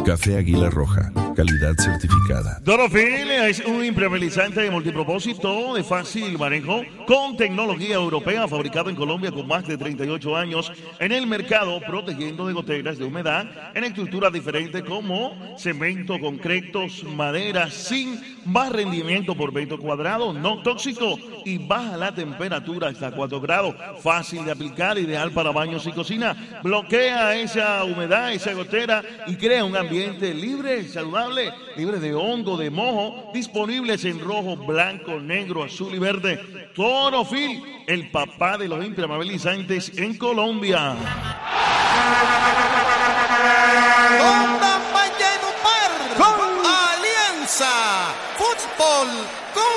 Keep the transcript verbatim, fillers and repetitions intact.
Café Águila Roja, calidad certificada. Dorofil es un impermeabilizante de multipropósito de fácil manejo con tecnología europea, fabricado en Colombia con más de treinta y ocho años en el mercado, protegiendo de goteras de humedad en estructuras diferentes como cemento, concretos, madera, sin más rendimiento por metro cuadrado, no tóxico y baja la temperatura hasta cuatro grados. Fácil de aplicar, ideal para baños y cocina. Bloquea esa humedad, esa gotera y crea un ambiente libre, saludable, libre de hongo, de mojo. Disponibles en rojo, blanco, negro, azul y verde. Dorofil, el papá de los impermeabilizantes en Colombia. Onda Valledupar, con Alianza Fútbol, con